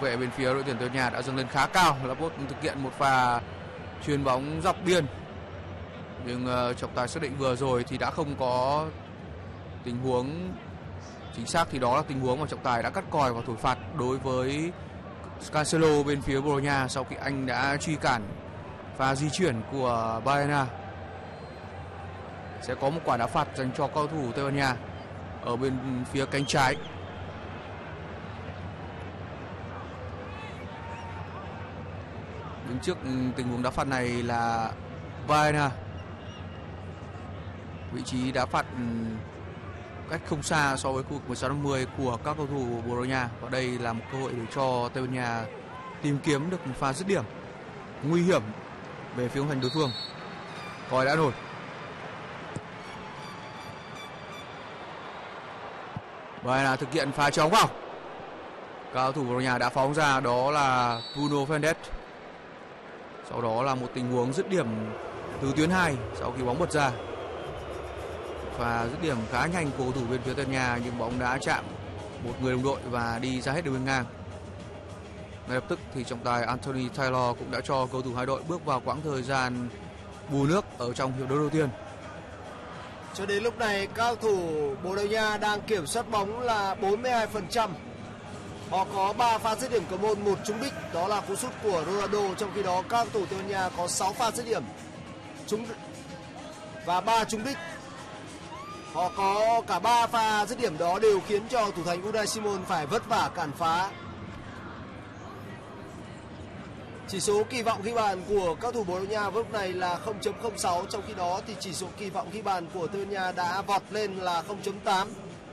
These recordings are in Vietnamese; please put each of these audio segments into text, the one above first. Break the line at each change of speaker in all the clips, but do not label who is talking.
vệ bên phía đội tuyển Tây Ban Nha đã dâng lên khá cao. Laporte thực hiện một pha chuyền bóng dọc biên, nhưng trọng tài xác định vừa rồi thì đã không có tình huống chính xác, thì đó là tình huống mà trọng tài đã cắt còi và thổi phạt đối với Cancelo bên phía Bồ Đào Nha sau khi anh đã truy cản pha di chuyển của Baena. Sẽ có một quả đá phạt dành cho cầu thủ Tây Ban Nha ở bên phía cánh trái. Đứng trước tình huống đá phạt này là Baena. Vị trí đá phạt cách không xa so với khu vực 16-50 của các cầu thủ Bồ Đào Nha, và đây là một cơ hội để cho Tây Ban Nha tìm kiếm được một pha dứt điểm nguy hiểm về phía khung thành đối phương. Còi đã nổi. Baena thực hiện pha chóng vào. Cầu thủ Bồ Đào Nha đã phóng ra, đó là Bruno Fernandes. Sau đó là một tình huống dứt điểm từ tuyến 2 sau khi bóng bật ra. Và dứt điểm khá nhanh của cầu thủ bên phía Tây Ban Nha, nhưng bóng đã chạm một người đồng đội và đi ra hết đường biên ngang. Ngay lập tức thì trọng tài Anthony Taylor cũng đã cho cầu thủ hai đội bước vào quãng thời gian bù nước ở trong hiệp đấu đầu tiên.
Cho đến lúc này, cao thủ Bồ Đào Nha đang kiểm soát bóng là 42%. Họ có 3 pha dứt điểm cầu môn, 1 trúng đích, đó là cú sút của Ronaldo. Trong khi đó, các cầu thủ Tây Ban Nha có 6 pha dứt điểm và 3 trúng đích. Họ có cả 3 pha dứt điểm đó đều khiến cho thủ thành Unai Simon phải vất vả cản phá. Chỉ số kỳ vọng ghi bàn của các thủ Bồ Đào Nha lúc này là 0.06, trong khi đó thì chỉ số kỳ vọng ghi bàn của Tây Ban Nha đã vọt lên là 0.8.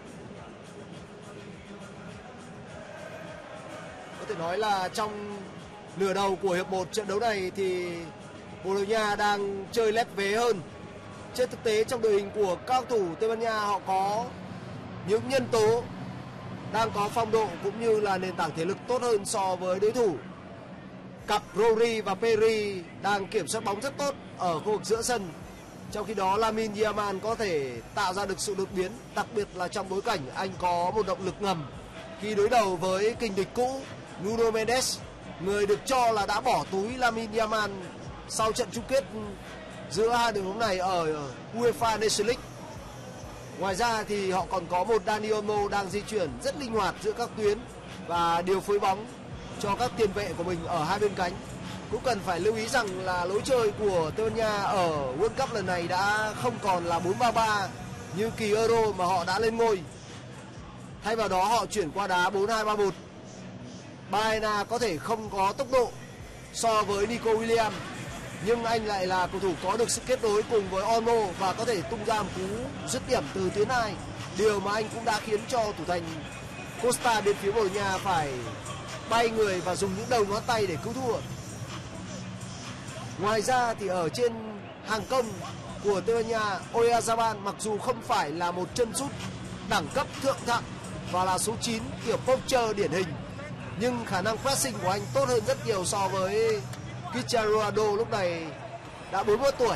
Có thể nói là trong nửa đầu của hiệp 1 trận đấu này thì Bồ Đào Nha đang chơi lép vế hơn. Trên thực tế, trong đội hình của các cầu thủ Tây Ban Nha họ có những nhân tố đang có phong độ cũng như là nền tảng thể lực tốt hơn so với đối thủ. Cặp Rodri và Pedri đang kiểm soát bóng rất tốt ở khu vực giữa sân. Trong khi đó, Lamine Yamal có thể tạo ra được sự đột biến, đặc biệt là trong bối cảnh anh có một động lực ngầm khi đối đầu với kình địch cũ Nuno Mendes, người được cho là đã bỏ túi Lamine Yamal sau trận chung kết giữa hai đội bóng này ở UEFA Nations League. Ngoài ra thì họ còn có một Dani Olmo đang di chuyển rất linh hoạt giữa các tuyến và điều phối bóng cho các tiền vệ của mình ở hai bên cánh. Cũng cần phải lưu ý rằng là lối chơi của Tây Ban Nha ở World Cup lần này đã không còn là 4-3-3 như kỳ Euro mà họ đã lên ngôi. Thay vào đó họ chuyển qua đá 4-2-3-1. Baena có thể không có tốc độ so với Nico Williams, nhưng anh lại là cầu thủ có được sự kết nối cùng với Olmo và có thể tung ra một cú dứt điểm từ tuyến 2. Điều mà anh cũng đã khiến cho thủ thành Costa bên phía Bồ Đào Nha phải bay người và dùng những đầu ngón tay để cứu thua. Ngoài ra thì ở trên hàng công của Tây Ban Nha, Oyarzabal mặc dù không phải là một chân sút đẳng cấp thượng thặng và là số 9 kiểu poacher điển hình, nhưng khả năng pressing của anh tốt hơn rất nhiều so với Cristiano Ronaldo lúc này đã 41 tuổi.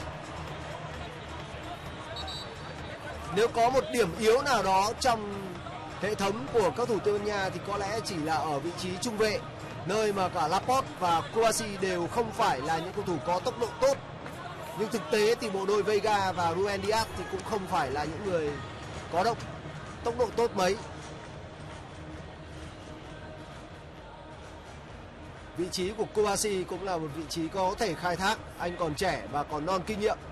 Nếu có một điểm yếu nào đó trong hệ thống của các thủ Tây Ban Nha thì có lẽ chỉ là ở vị trí trung vệ, nơi mà cả Laporte và Kouassi đều không phải là những cầu thủ có tốc độ tốt. Nhưng thực tế thì bộ đôi Vega và Ruben Dias thì cũng không phải là những người có tốc độ tốt mấy. Vị trí của Kouassi cũng là một vị trí có thể khai thác, anh còn trẻ và còn non kinh nghiệm.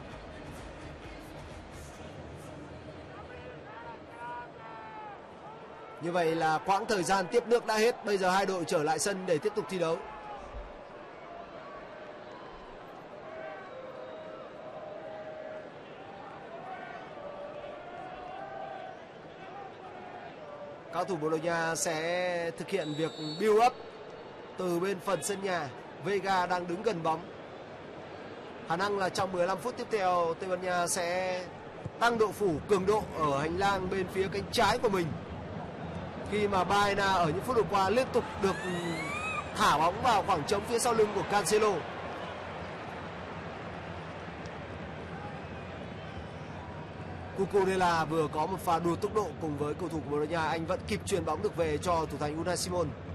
Như vậy là quãng thời gian tiếp nước đã hết, bây giờ hai đội trở lại sân để tiếp tục thi đấu. Cao thủ Bồ Đào Nha sẽ thực hiện việc build up từ bên phần sân nhà. Vega đang đứng gần bóng. Khả năng là trong 15 phút tiếp theo Tây Ban Nha sẽ tăng độ phủ, cường độ ở hành lang bên phía cánh trái của mình, khi mà Baena ở những phút vừa qua liên tục được thả bóng vào khoảng trống phía sau lưng của Cancelo. Cucurella vừa có một pha đua tốc độ cùng với cầu thủ của Bồ Đào Nha, anh vẫn kịp chuyền bóng được về cho thủ thành Unai Simon.